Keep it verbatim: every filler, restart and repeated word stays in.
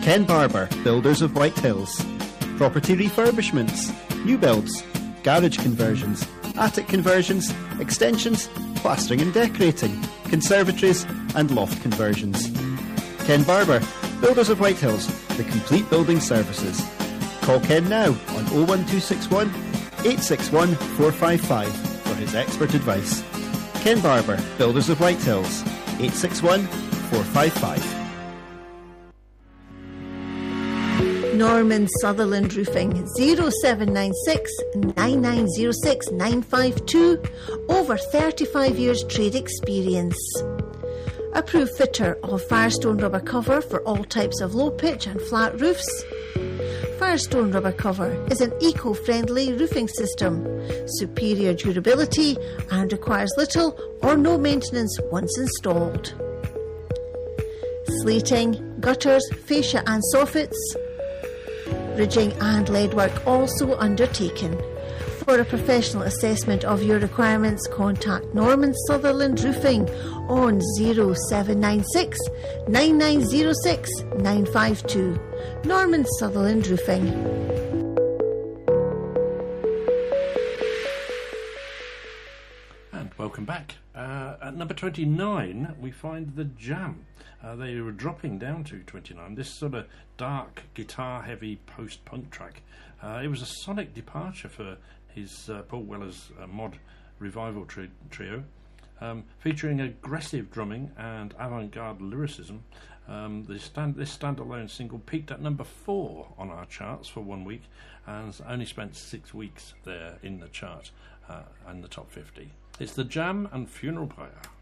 Ken Barber, Builders of White Hills. Property refurbishments, new builds, garage conversions, attic conversions, extensions, plastering and decorating, conservatories and loft conversions. Ken Barber, Builders of White Hills, the complete building services. Call Ken now on oh one two six one, eight six one, four five five for his expert advice. Ken Barber, Builders of White Hills, eight six one, four five five. Norman Sutherland Roofing, oh seven nine six, nine nine oh six, nine five two. Over thirty-five years trade experience. Approved fitter of Firestone rubber cover for all types of low pitch and flat roofs. Firestone rubber cover is an eco-friendly roofing system, superior durability and requires little or no maintenance once installed. Slating, gutters, fascia and soffits, ridging and leadwork also undertaken. For a professional assessment of your requirements, contact Norman Sutherland Roofing on oh seven nine six, nine nine oh six, nine five two. Norman Sutherland Roofing. And welcome back. Uh, at number twenty-nine, we find The Jam. Uh, they were dropping down to twenty-nine. This sort of dark, guitar-heavy post-punk track. Uh, it was a sonic departure for his uh, Paul Weller's uh, mod revival tri- trio, um, featuring aggressive drumming and avant-garde lyricism. Um, the stand- this standalone single peaked at number four on our charts for one week and only spent six weeks there in the chart uh, and the top fifty. It's The Jam and Funeral Pyre.